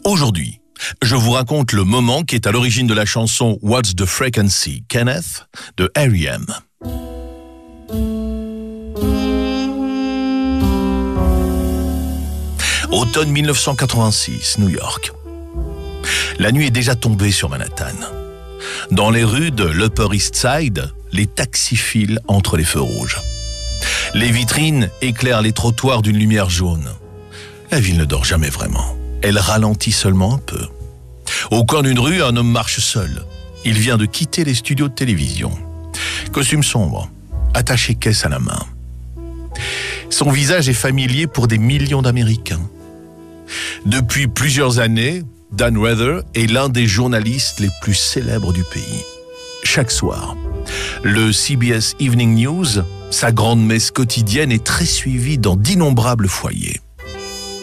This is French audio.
Aujourd'hui, je vous raconte le moment qui est à l'origine de la chanson What's the Frequency, Kenneth de R.E.M. Automne 1986, New York. La nuit est déjà tombée sur Manhattan. Dans les rues de l'Upper East Side, les taxis filent entre les feux rouges. Les vitrines éclairent les trottoirs d'une lumière jaune. La ville ne dort jamais vraiment. Elle ralentit seulement un peu. Au coin d'une rue, un homme marche seul. Il vient de quitter les studios de télévision. Costume sombre, attaché caisse à la main. Son visage est familier pour des millions d'Américains. Depuis plusieurs années, Dan Rather est l'un des journalistes les plus célèbres du pays. Chaque soir, le CBS Evening News, sa grande messe quotidienne, est très suivie dans d'innombrables foyers.